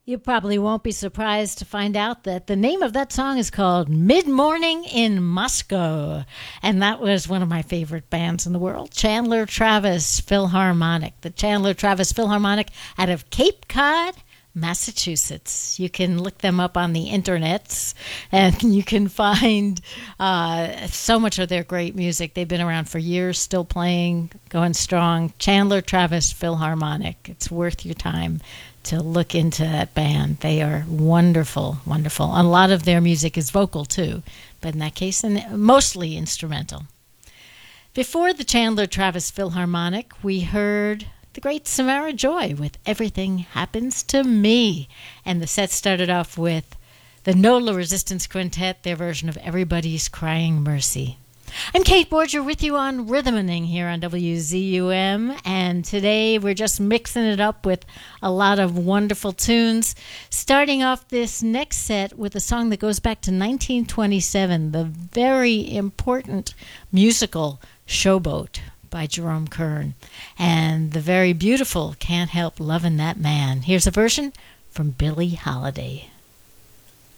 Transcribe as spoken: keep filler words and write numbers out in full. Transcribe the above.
You probably won't be surprised to find out that the name of that song is called Mid Morning in Moscow. And that was one of my favorite bands in the world, Chandler Travis Philharmonic. The Chandler Travis Philharmonic out of Cape Cod, Massachusetts. You can look them up on the internets and you can find uh, so much of their great music. They've been around for years, still playing, going strong. Chandler Travis Philharmonic. It's worth your time to look into that band. They are wonderful, wonderful. A lot of their music is vocal too, but in that case, mostly instrumental. Before the Chandler Travis Philharmonic, we heard the great Samara Joy with Everything Happens to Me. And the set started off with the Nola Resistance Quintet, their version of Everybody's Crying Mercy. I'm Kate Borger with you on Rhythmaning here on W Z U M, and today we're just mixing it up with a lot of wonderful tunes. Starting off this next set with a song that goes back to nineteen twenty-seven, the very important musical Showboat by Jerome Kern, and the very beautiful Can't Help Lovin' That Man. Here's a version from Billie Holiday.